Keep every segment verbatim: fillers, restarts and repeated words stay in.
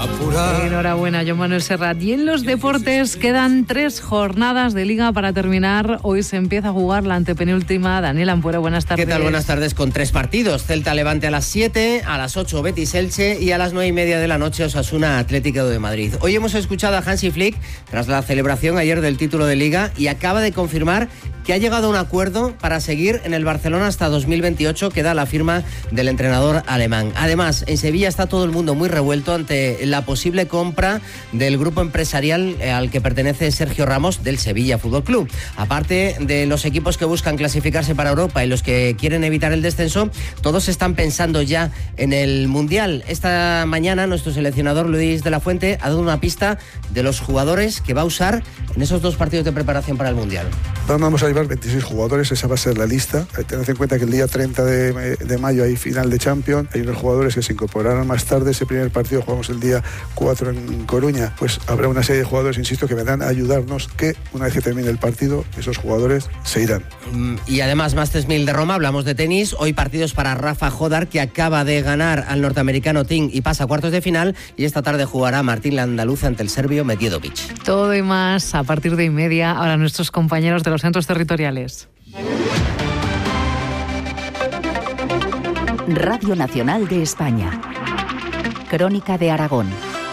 apurar. Enhorabuena, Joan Manuel Serrat. Y en los deportes quedan tres jornadas de Liga para terminar. Hoy se empieza a jugar la antepenúltima. Daniel Ampuero, buenas tardes. ¿Qué tal? Buenas tardes, con tres partidos. Celta Levante a las siete, a las ocho Betis Elche y a las nueve y media de la noche Osasuna Atlético de Madrid. Hoy hemos escuchado a Hansi Flick tras la celebración ayer del título de Liga y acaba de confirmar que ha llegado a un acuerdo para seguir en el Barcelona hasta dos mil veintiocho, que da la firma del entrenador alemán. Además, en Sevilla está todo el mundo muy revuelto ante la posible compra del grupo empresarial al que pertenece Sergio Ramos del Sevilla Fútbol Club. Aparte de los equipos que buscan clasificarse para Europa y los que quieren evitar el descenso, todos están pensando ya en el Mundial. Esta mañana nuestro seleccionador Luis de la Fuente ha dado una pista de los jugadores que va a usar en esos dos partidos de preparación para el Mundial. Vamos a llevar veintiséis jugadores, esa va a ser la lista. Tened en cuenta que el día treinta de, de mayo hay final de Champions, hay unos jugadores que se incorporarán más tarde. Ese primer partido jugamos el día cuatro en Coruña, pues habrá una serie de jugadores, insisto, que vendrán a ayudarnos, que una vez que termine el partido, esos jugadores se irán. Y además, Masters mil de Roma, hablamos de tenis, hoy partidos para Rafa Jodar, que acaba de ganar al norteamericano Ting y pasa a cuartos de final, y esta tarde jugará Martín Landaluz ante el serbio Medjedovic. Todo y más a partir de y media, ahora nuestros compañeros de los centros territoriales. Radio Nacional de España. Crónica de Aragón.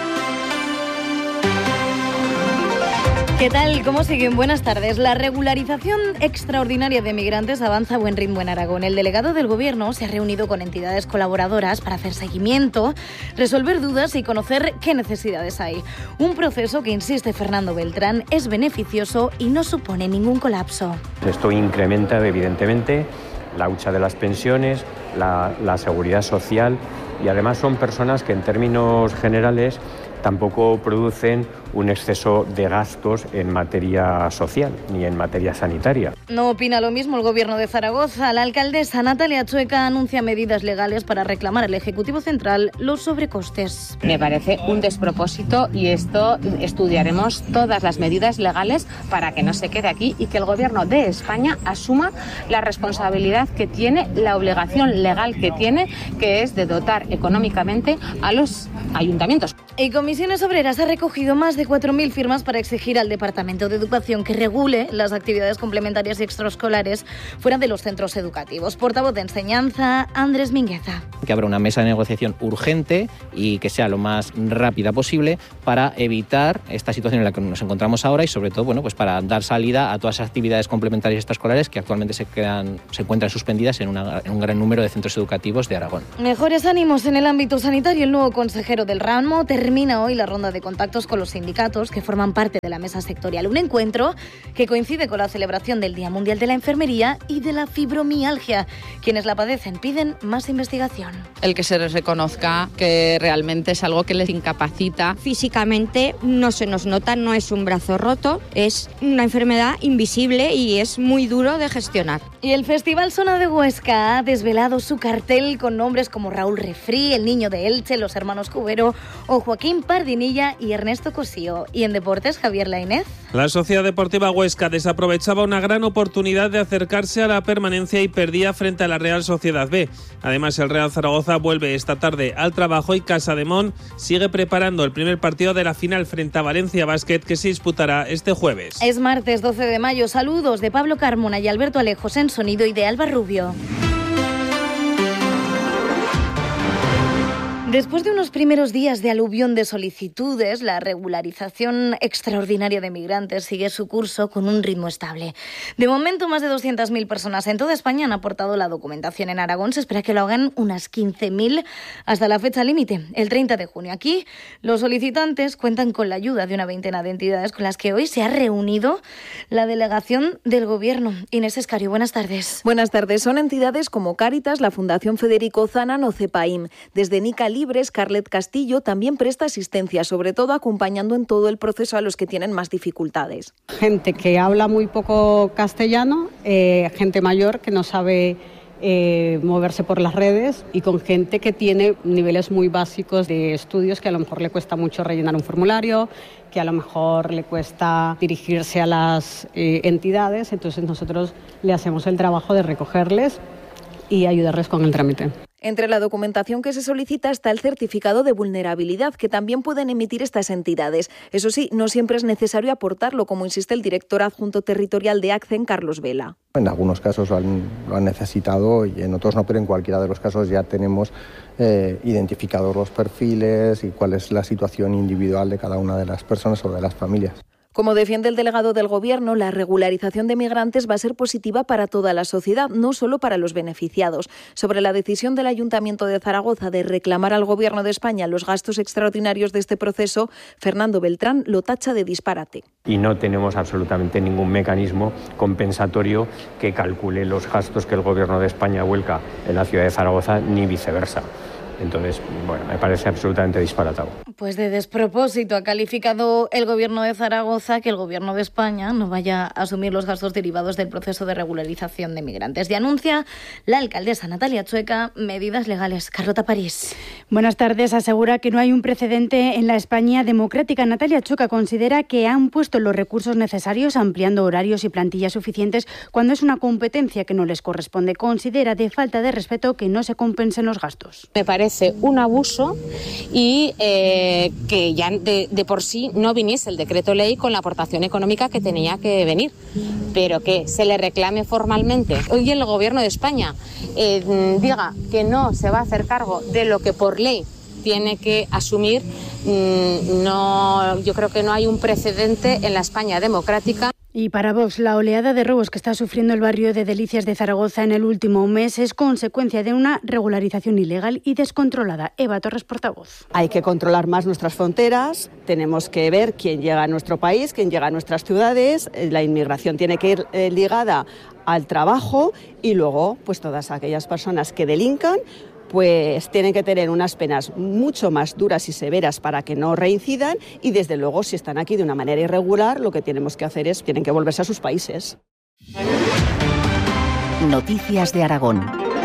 ¿Qué tal? ¿Cómo siguen? Buenas tardes. La regularización extraordinaria de migrantes avanza a buen ritmo en Aragón. El delegado del Gobierno se ha reunido con entidades colaboradoras para hacer seguimiento, resolver dudas y conocer qué necesidades hay. Un proceso que, insiste Fernando Beltrán, es beneficioso y no supone ningún colapso. Esto incrementa, evidentemente, la hucha de las pensiones, la, la seguridad social, y además son personas que en términos generales tampoco producen un exceso de gastos en materia social ni en materia sanitaria. No opina lo mismo el Gobierno de Zaragoza. La alcaldesa Natalia Chueca anuncia medidas legales para reclamar al Ejecutivo Central los sobrecostes. Me parece un despropósito y esto estudiaremos todas las medidas legales para que no se quede aquí y que el Gobierno de España asuma la responsabilidad que tiene, la obligación legal que tiene, que es de dotar económicamente a los ayuntamientos. Y Comisiones Obreras ha recogido más de cuatro mil firmas para exigir al Departamento de Educación que regule las actividades complementarias y extraescolares fuera de los centros educativos. Portavoz de Enseñanza, Andrés Mingueza. Que habrá una mesa de negociación urgente y que sea lo más rápida posible para evitar esta situación en la que nos encontramos ahora y sobre todo, bueno, pues para dar salida a todas esas actividades complementarias y extraescolares que actualmente se quedan, se encuentran suspendidas en, una, en un gran número de centros educativos de Aragón. Mejores ánimos en el ámbito sanitario. El nuevo consejero del ramo termina hoy la ronda de contactos con los sindicatos que forman parte de la mesa sectorial. Un encuentro que coincide con la celebración del Día Mundial de la Enfermería y de la fibromialgia. Quienes la padecen piden más investigación. El que se les reconozca que realmente es algo que les incapacita. Físicamente no se nos nota, no es un brazo roto, es una enfermedad invisible y es muy duro de gestionar. Y el Festival Sona de Huesca ha desvelado su cartel con nombres como Raúl Refrí, El Niño de Elche, Los Hermanos Cubero o Joaquín Pardinilla y Ernesto Cosío. Y en deportes, Javier Lainez. La Sociedad Deportiva Huesca desaprovechaba una gran oportunidad de acercarse a la permanencia y perdía frente a la Real Sociedad B. Además, el Real Zaragoza vuelve esta tarde al trabajo y Casademón sigue preparando el primer partido de la final frente a Valencia Basket, que se disputará este jueves. Es martes doce de mayo. Saludos de Pablo Carmona y Alberto Alejos en sonido y de Alba Rubio. Después de unos primeros días de aluvión de solicitudes, la regularización extraordinaria de migrantes sigue su curso con un ritmo estable. De momento, más de doscientas mil personas en toda España han aportado la documentación. En Aragón se espera que lo hagan unas quince mil hasta la fecha límite, el treinta de junio. Aquí, los solicitantes cuentan con la ayuda de una veintena de entidades con las que hoy se ha reunido la delegación del Gobierno. Inés Escario, buenas tardes. Buenas tardes. Son entidades como Cáritas, la Fundación Federico Zanan o CEPAIM. Desde Nica Libres, Carlet Castillo también presta asistencia, sobre todo acompañando en todo el proceso a los que tienen más dificultades. Gente que habla muy poco castellano, eh, gente mayor que no sabe eh, moverse por las redes y con gente que tiene niveles muy básicos de estudios que a lo mejor le cuesta mucho rellenar un formulario, que a lo mejor le cuesta dirigirse a las eh, entidades. Entonces nosotros le hacemos el trabajo de recogerles y ayudarles con el trámite. Entre la documentación que se solicita está el certificado de vulnerabilidad, que también pueden emitir estas entidades. Eso sí, no siempre es necesario aportarlo, como insiste el director adjunto territorial de ACCEN, Carlos Vela. En algunos casos lo han, lo han necesitado y en otros no, pero en cualquiera de los casos ya tenemos eh, identificados los perfiles y cuál es la situación individual de cada una de las personas o de las familias. Como defiende el delegado del Gobierno, la regularización de migrantes va a ser positiva para toda la sociedad, no solo para los beneficiados. Sobre la decisión del Ayuntamiento de Zaragoza de reclamar al Gobierno de España los gastos extraordinarios de este proceso, Fernando Beltrán lo tacha de disparate. Y no tenemos absolutamente ningún mecanismo compensatorio que calcule los gastos que el Gobierno de España vuelca en la ciudad de Zaragoza, ni viceversa. Entonces, bueno, me parece absolutamente disparatado. Pues de despropósito ha calificado el Gobierno de Zaragoza que el Gobierno de España no vaya a asumir los gastos derivados del proceso de regularización de migrantes. Y anuncia la alcaldesa Natalia Chueca medidas legales. Carlota París. Buenas tardes. Asegura que no hay un precedente en la España democrática. Natalia Chueca considera que han puesto los recursos necesarios, ampliando horarios y plantillas suficientes cuando es una competencia que no les corresponde. Considera de falta de respeto que no se compensen los gastos. Me parece un abuso y eh, que ya de, de por sí no viniese el decreto ley con la aportación económica que tenía que venir, pero que se le reclame formalmente. Hoy el Gobierno de España eh, diga que no se va a hacer cargo de lo que por ley tiene que asumir, no, yo creo que no hay un precedente en la España democrática. Y para Vox, la oleada de robos que está sufriendo el barrio de Delicias de Zaragoza en el último mes es consecuencia de una regularización ilegal y descontrolada. Eva Torres, portavoz. Hay que controlar más nuestras fronteras, tenemos que ver quién llega a nuestro país, quién llega a nuestras ciudades. La inmigración tiene que ir eh, ligada al trabajo y luego, pues todas aquellas personas que delincan, pues tienen que tener unas penas mucho más duras y severas para que no reincidan y desde luego si están aquí de una manera irregular lo que tenemos que hacer es tienen que volverse a sus países. Noticias de Aragón.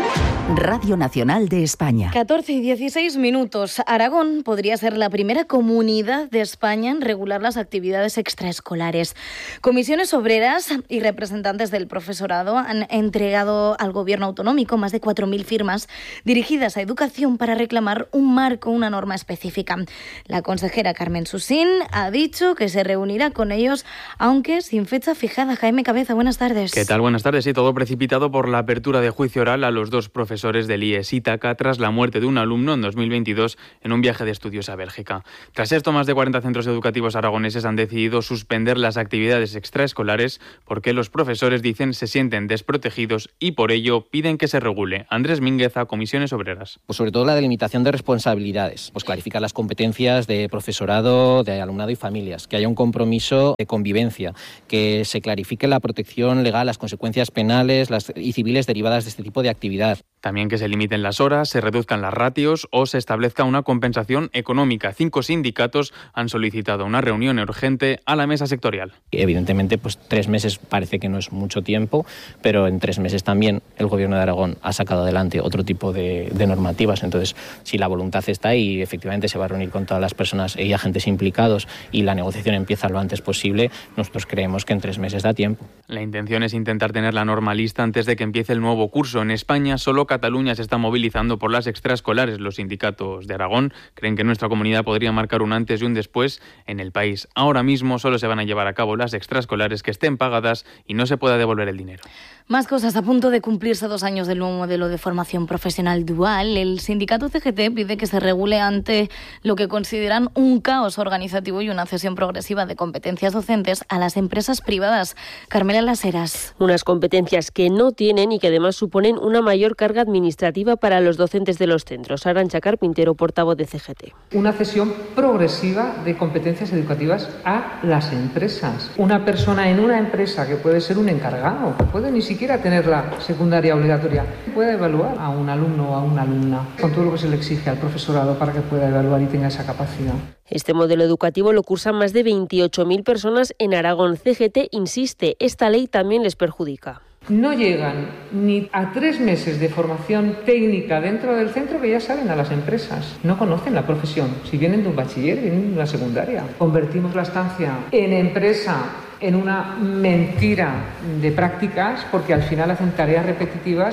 Radio Nacional de España. catorce y dieciséis minutos. Aragón podría ser la primera comunidad de España en regular las actividades extraescolares. Comisiones obreras y representantes del profesorado han entregado al gobierno autonómico más de cuatro mil firmas dirigidas a educación para reclamar un marco, una norma específica. La consejera Carmen Susín ha dicho que se reunirá con ellos, aunque sin fecha fijada. Jaime Cabeza, buenas tardes. ¿Qué tal? Buenas tardes. Sí, todo precipitado por la apertura de juicio oral a los dos profesores del I E S Ítaca tras la muerte de un alumno en dos mil veintidós en un viaje de estudios a Bélgica. Tras esto, más de cuarenta centros educativos aragoneses han decidido suspender las actividades extraescolares porque los profesores, dicen, se sienten desprotegidos y por ello piden que se regule. Andrés Míngueza, Comisiones Obreras. Pues sobre todo la delimitación de responsabilidades, pues clarificar las competencias de profesorado, de alumnado y familias, que haya un compromiso de convivencia, que se clarifique la protección legal, las consecuencias penales las, y civiles derivadas de este tipo de actividad. También que se limiten las horas, se reduzcan las ratios o se establezca una compensación económica. Cinco sindicatos han solicitado una reunión urgente a la mesa sectorial. Evidentemente, pues tres meses parece que no es mucho tiempo, pero en tres meses también el Gobierno de Aragón ha sacado adelante otro tipo de, de normativas. Entonces, si la voluntad está ahí y efectivamente se va a reunir con todas las personas y agentes implicados y la negociación empieza lo antes posible, nosotros creemos que en tres meses da tiempo. La intención es intentar tener la norma lista antes de que empiece el nuevo curso. En España, solo Cataluña se está movilizando por las extraescolares. Los sindicatos de Aragón creen que nuestra comunidad podría marcar un antes y un después en el país. Ahora mismo solo se van a llevar a cabo las extraescolares que estén pagadas y no se pueda devolver el dinero. Más cosas. A punto de cumplirse dos años del nuevo modelo de formación profesional dual, el sindicato C G T pide que se regule ante lo que consideran un caos organizativo y una cesión progresiva de competencias docentes a las empresas privadas. Carmela Las Heras. Unas competencias que no tienen y que además suponen una mayor carga administrativa para los docentes de los centros. Arantxa Carpintero, portavoz de C G T. Una cesión progresiva de competencias educativas a las empresas. Una persona en una empresa que puede ser un encargado, que puede ni siquiera quiera tener la secundaria obligatoria, pueda evaluar a un alumno o a una alumna con todo lo que se le exige al profesorado para que pueda evaluar y tenga esa capacidad. Este modelo educativo lo cursan más de veintiocho mil personas en Aragón. C G T insiste, esta ley también les perjudica. No llegan ni a tres meses de formación técnica dentro del centro que ya salen a las empresas. No conocen la profesión. Si vienen de un bachiller, vienen de una secundaria. Convertimos la estancia en empresa en una mentira de prácticas porque al final hacen tareas repetitivas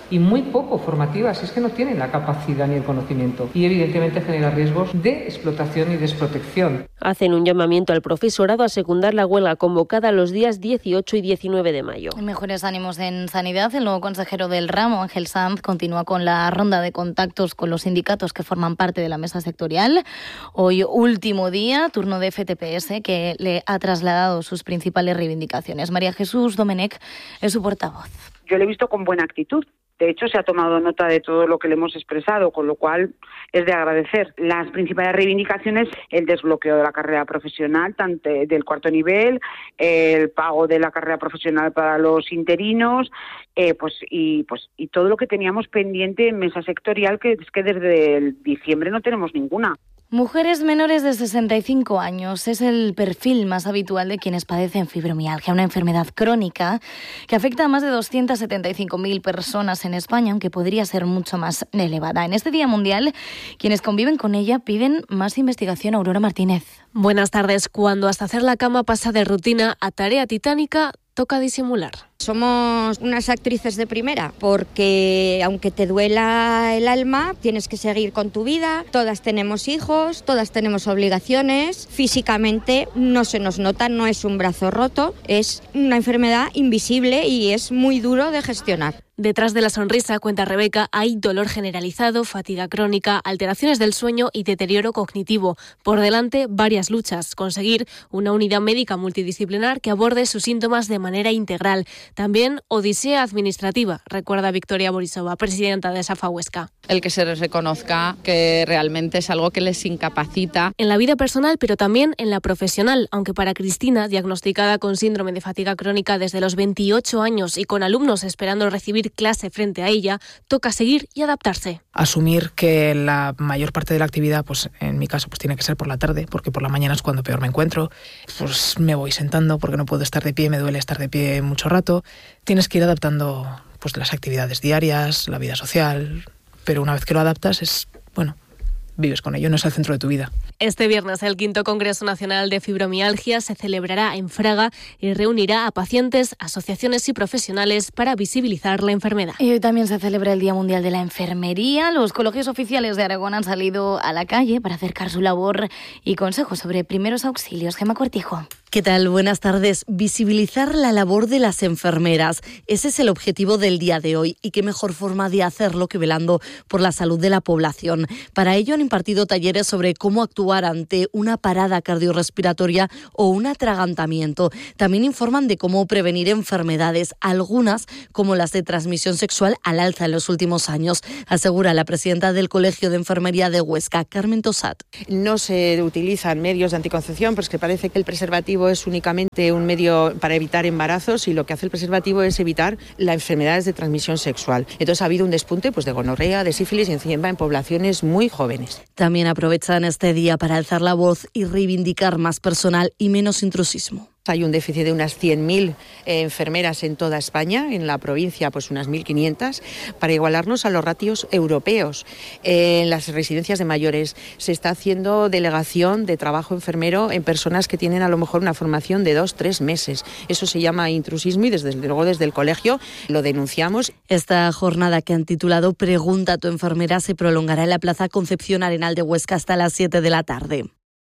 y muy poco formativas, es que no tienen la capacidad ni el conocimiento y evidentemente genera riesgos de explotación y desprotección. Hacen un llamamiento al profesorado a secundar la huelga convocada los días dieciocho y diecinueve de mayo. Mejores ánimos en sanidad. El nuevo consejero del ramo, Ángel Sanz, continúa con la ronda de contactos con los sindicatos que forman parte de la mesa sectorial. Hoy, último día, turno de F T P S, que le ha trasladado sus principales reivindicaciones. María Jesús Domenech es su portavoz. Yo le he visto con buena actitud. De hecho, se ha tomado nota de todo lo que le hemos expresado, con lo cual es de agradecer. Las principales reivindicaciones, el desbloqueo de la carrera profesional, tanto del cuarto nivel, el pago de la carrera profesional para los interinos, eh, pues y pues y todo lo que teníamos pendiente en mesa sectorial, que es que desde el diciembre no tenemos ninguna. Mujeres menores de sesenta y cinco años es el perfil más habitual de quienes padecen fibromialgia, una enfermedad crónica que afecta a más de doscientas setenta y cinco mil personas en España, aunque podría ser mucho más elevada. En este Día Mundial, quienes conviven con ella piden más investigación. Aurora Martínez. Buenas tardes. Cuando hasta hacer la cama pasa de rutina a tarea titánica, toca disimular. Somos unas actrices de primera, porque aunque te duela el alma, tienes que seguir con tu vida. Todas tenemos hijos, todas tenemos obligaciones. Físicamente no se nos nota, no es un brazo roto, es una enfermedad invisible y es muy duro de gestionar. Detrás de la sonrisa, cuenta Rebeca, hay dolor generalizado, fatiga crónica, alteraciones del sueño y deterioro cognitivo. Por delante, varias luchas. Conseguir una unidad médica multidisciplinar que aborde sus síntomas de manera integral. También odisea administrativa, recuerda Victoria Borisova, presidenta de SAFA Huesca. El que se les reconozca que realmente es algo que les incapacita. En la vida personal, pero también en la profesional, aunque para Cristina, diagnosticada con síndrome de fatiga crónica desde los veintiocho años y con alumnos esperando recibir clase frente a ella, toca seguir y adaptarse. Asumir que la mayor parte de la actividad, pues en mi caso, pues tiene que ser por la tarde, porque por la mañana es cuando peor me encuentro. Pues me voy sentando porque no puedo estar de pie, me duele estar de pie mucho rato. Tienes que ir adaptando pues las actividades diarias, la vida social, pero una vez que lo adaptas es, bueno, vives con ello, no es el centro de tu vida. Este viernes el quinto Congreso Nacional de Fibromialgia se celebrará en Fraga y reunirá a pacientes, asociaciones y profesionales para visibilizar la enfermedad. Y hoy también se celebra el Día Mundial de la Enfermería. Los colegios oficiales de Aragón han salido a la calle para acercar su labor y consejos sobre primeros auxilios. Gemma Cortijo. ¿Qué tal? Buenas tardes. Visibilizar la labor de las enfermeras. Ese es el objetivo del día de hoy. Y qué mejor forma de hacerlo que velando por la salud de la población. Para ello han impartido talleres sobre cómo actuar ante una parada cardiorrespiratoria o un atragantamiento. También informan de cómo prevenir enfermedades, algunas como las de transmisión sexual al alza en los últimos años, asegura la presidenta del Colegio de Enfermería de Huesca, Carmen Tosat. No se utilizan medios de anticoncepción, pues que parece que el preservativo es únicamente un medio para evitar embarazos y lo que hace el preservativo es evitar las enfermedades de transmisión sexual. Entonces ha habido un despunte pues, de gonorrea, de sífilis y encima en poblaciones muy jóvenes. También aprovechan este día para alzar la voz y reivindicar más personal y menos intrusismo. Hay un déficit de unas cien mil eh, enfermeras en toda España, en la provincia pues unas mil quinientas, para igualarnos a los ratios europeos. Eh, en las residencias de mayores se está haciendo delegación de trabajo enfermero en personas que tienen a lo mejor una formación de dos, tres meses. Eso se llama intrusismo y desde luego desde el colegio lo denunciamos. Esta jornada que han titulado Pregunta a tu enfermera se prolongará en la Plaza Concepción Arenal de Huesca hasta las siete de la tarde.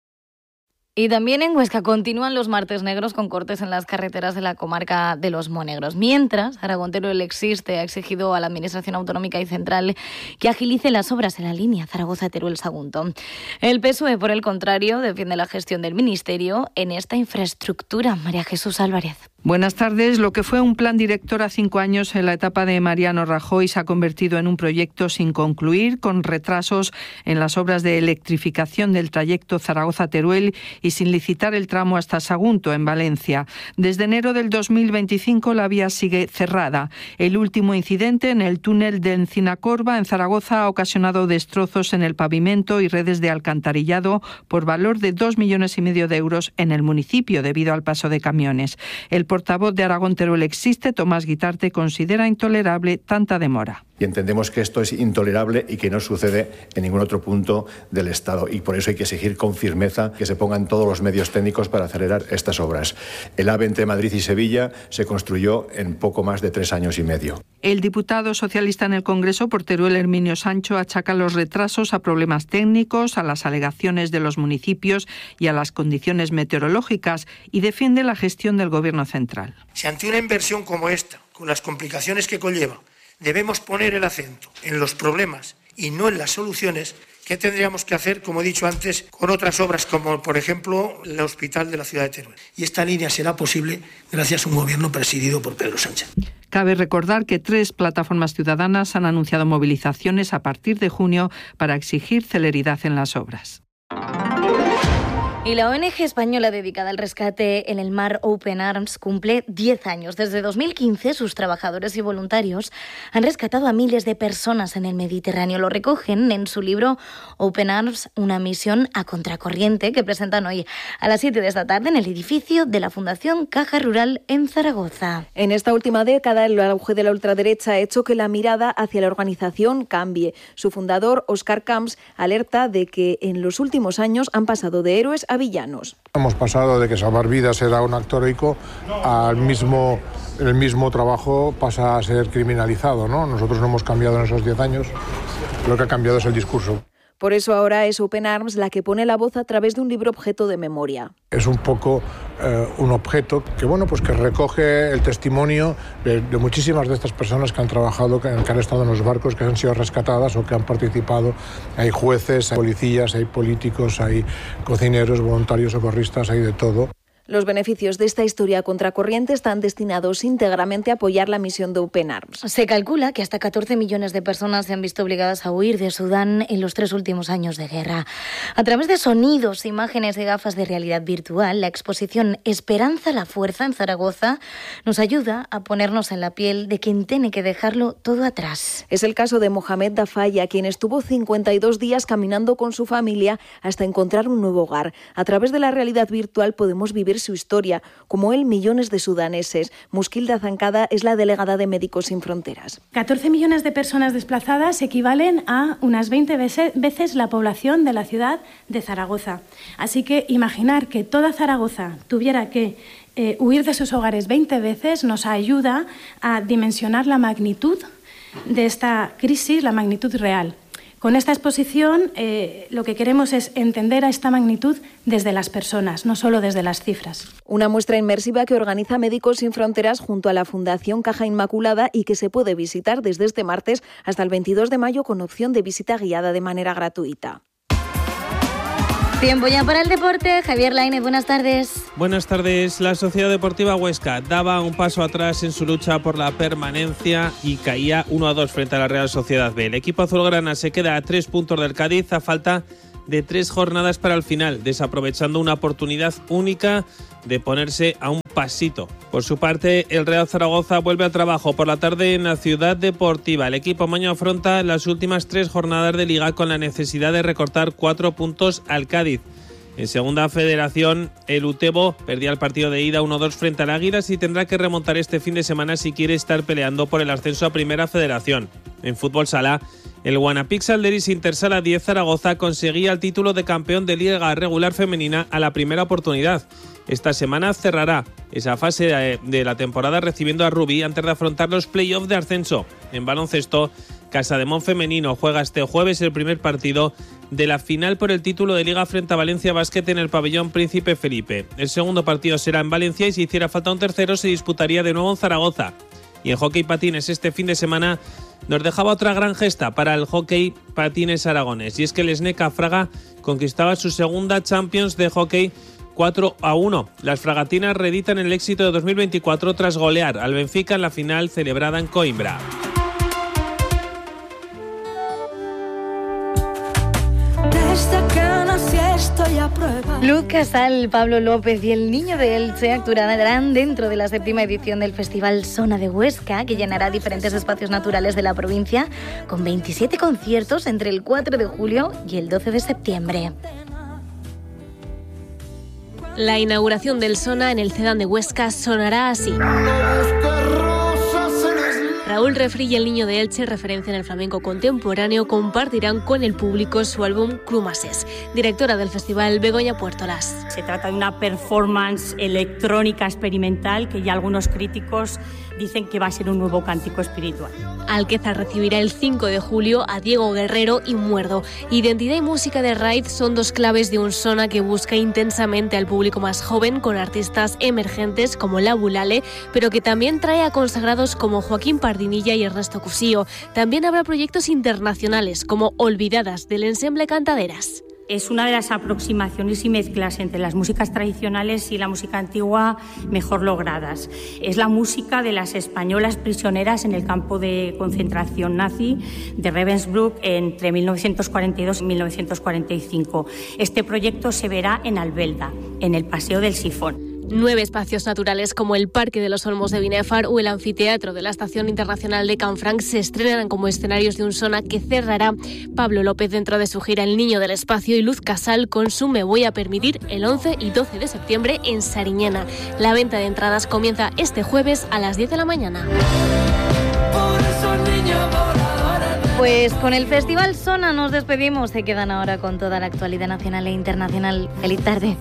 Y también en Huesca continúan los martes negros con cortes en las carreteras de la comarca de los Monegros. Mientras, Aragón Teruel Existe ha exigido a la Administración Autonómica y Central que agilice las obras en la línea Zaragoza-Teruel-Sagunto. El P S O E, por el contrario, defiende la gestión del Ministerio en esta infraestructura. María Jesús Álvarez. Buenas tardes. Lo que fue un plan director a cinco años en la etapa de Mariano Rajoy se ha convertido en un proyecto sin concluir, con retrasos en las obras de electrificación del trayecto Zaragoza-Teruel y sin licitar el tramo hasta Sagunto, en Valencia. Desde enero del dos mil veinticinco la vía sigue cerrada. El último incidente en el túnel de Encinacorba, en Zaragoza, ha ocasionado destrozos en el pavimento y redes de alcantarillado por valor de dos millones y medio de euros en el municipio debido al paso de camiones. El portavoz de Aragón Teruel Existe, Tomás Guitarte, considera intolerable tanta demora. y entendemos que esto es intolerable y que no sucede en ningún otro punto del Estado, y por eso hay que exigir con firmeza que se pongan todos los medios técnicos para acelerar estas obras. El AVE entre Madrid y Sevilla se construyó en poco más de tres años y medio. El diputado socialista en el Congreso, por Teruel, Herminio Sancho, achaca los retrasos a problemas técnicos, a las alegaciones de los municipios y a las condiciones meteorológicas, y defiende la gestión del Gobierno central. Si ante una inversión como esta, con las complicaciones que conlleva, debemos poner el acento en los problemas y no en las soluciones, ¿qué tendríamos que hacer, como he dicho antes, con otras obras como, por ejemplo, el hospital de la ciudad de Teruel? Y esta línea será posible gracias a un gobierno presidido por Pedro Sánchez. Cabe recordar que tres plataformas ciudadanas han anunciado movilizaciones a partir de junio para exigir celeridad en las obras. Y la O N G española dedicada al rescate en el mar Open Arms cumple diez años. Desde dos mil quince, sus trabajadores y voluntarios han rescatado a miles de personas en el Mediterráneo. Lo recogen en su libro Open Arms, una misión a contracorriente, que presentan hoy a las siete de esta tarde en el edificio de la Fundación Caja Rural en Zaragoza. En esta última década, el auge de la ultraderecha ha hecho que la mirada hacia la organización cambie. Su fundador, Óscar Camps, alerta de que en los últimos años han pasado de héroes a villanos. Hemos pasado de que salvar vidas era un acto heroico al mismo, el mismo trabajo pasa a ser criminalizado, ¿no? Nosotros no hemos cambiado en esos diez años, lo que ha cambiado es el discurso. Por eso ahora es Open Arms la que pone la voz a través de un libro objeto de memoria. Es un poco eh, un objeto que, bueno, pues que recoge el testimonio de, de muchísimas de estas personas que han trabajado, que, que han estado en los barcos, que han sido rescatadas o que han participado. Hay jueces, hay policías, hay políticos, hay cocineros, voluntarios, socorristas, hay de todo. Los beneficios de esta historia contracorriente están destinados íntegramente a apoyar la misión de Open Arms. Se calcula que hasta catorce millones de personas se han visto obligadas a huir de Sudán en los tres últimos años de guerra. A través de sonidos, imágenes y gafas de realidad virtual, la exposición Esperanza la Fuerza en Zaragoza nos ayuda a ponernos en la piel de quien tiene que dejarlo todo atrás. Es el caso de Mohamed Dafaya, quien estuvo cincuenta y dos días caminando con su familia hasta encontrar un nuevo hogar. A través de la realidad virtual podemos vivir su historia, como él millones de sudaneses. Muskilda Zancada es la delegada de Médicos Sin Fronteras. catorce millones de personas desplazadas equivalen a unas veinte veces la población de la ciudad de Zaragoza. Así que imaginar que toda Zaragoza tuviera que eh, huir de sus hogares veinte veces nos ayuda a dimensionar la magnitud de esta crisis, la magnitud real. Con esta exposición eh, lo que queremos es entender a esta magnitud desde las personas, no solo desde las cifras. Una muestra inmersiva que organiza Médicos Sin Fronteras junto a la Fundación Caja Inmaculada y que se puede visitar desde este martes hasta el veintidós de mayo con opción de visita guiada de manera gratuita. Tiempo ya para el deporte. Javier Lainez, buenas tardes. Buenas tardes. La Sociedad Deportiva Huesca daba un paso atrás en su lucha por la permanencia y caía uno a dos frente a la Real Sociedad B. El equipo azulgrana se queda a tres puntos del Cádiz a falta de tres jornadas para el final, desaprovechando una oportunidad única de ponerse a un pasito. Por su parte, el Real Zaragoza vuelve al trabajo por la tarde en la Ciudad Deportiva. El equipo maño afronta las últimas tres jornadas de Liga con la necesidad de recortar cuatro puntos al Cádiz. En segunda federación, el Utebo perdía el partido de ida uno dos frente al Águilas y tendrá que remontar este fin de semana si quiere estar peleando por el ascenso a Primera Federación. En fútbol sala, el Guanapix Alderis Intersala diez Zaragoza conseguía el título de campeón de Liga Regular Femenina a la primera oportunidad. Esta semana cerrará esa fase de la temporada recibiendo a Rubí antes de afrontar los play-offs de ascenso. En baloncesto, Casademón Femenino juega este jueves el primer partido de la final por el título de Liga frente a Valencia Basket en el pabellón Príncipe Felipe. El segundo partido será en Valencia y si hiciera falta un tercero se disputaría de nuevo en Zaragoza. Y en hockey patines este fin de semana nos dejaba otra gran gesta para el hockey patines aragonés, y es que el Sneca Fraga conquistaba su segunda Champions de hockey cuatro a uno. Las fragatinas reeditan el éxito de dos mil veinticuatro tras golear al Benfica en la final celebrada en Coimbra. Luz Casal, Pablo López y el Niño de Elche actuarán dentro de la séptima edición del Festival Sona de Huesca, que llenará diferentes espacios naturales de la provincia con veintisiete conciertos entre el cuatro de julio y el doce de septiembre. La inauguración del Sona en el Cedán de Huesca sonará así. Raúl Raúl Refri y el Niño de Elche, referencia en el flamenco contemporáneo, compartirán con el público su álbum Crumases. Directora del festival, Begoña Puertolas. Se trata de una performance electrónica experimental que ya algunos críticos dicen que va a ser un nuevo cántico espiritual. Alquezar recibirá el cinco de julio a Diego Guerrero y Muerdo. Identidad y música de Raid son dos claves de un sona que busca intensamente al público más joven, con artistas emergentes como La Bulale, pero que también trae a consagrados como Joaquín Pardinilla y Ernesto Cusío. También habrá proyectos internacionales como Olvidadas, del ensemble Cantaderas. Es una de las aproximaciones y mezclas entre las músicas tradicionales y la música antigua mejor logradas. Es la música de las españolas prisioneras en el campo de concentración nazi de Ravensbrück entre mil novecientos cuarenta y dos y mil novecientos cuarenta y cinco. Este proyecto se verá en Albelda, en el Paseo del Sifón. Nueve espacios naturales como el Parque de los Olmos de Binefar o el Anfiteatro de la Estación Internacional de Canfranc se estrenarán como escenarios de un sona que cerrará Pablo López dentro de su gira El Niño del Espacio, y Luz Casal con su Me Voy a Permitir el once y doce de septiembre en Sariñena. La venta de entradas comienza este jueves a las diez de la mañana. Pues con el Festival Sona nos despedimos. Se quedan ahora con toda la actualidad nacional e internacional. Feliz tarde.